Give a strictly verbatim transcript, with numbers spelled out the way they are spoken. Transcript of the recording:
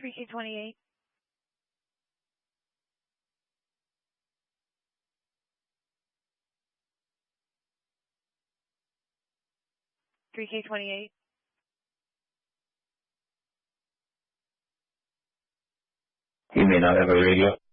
three K twenty-eight. three K twenty-eight. You may not have a radio.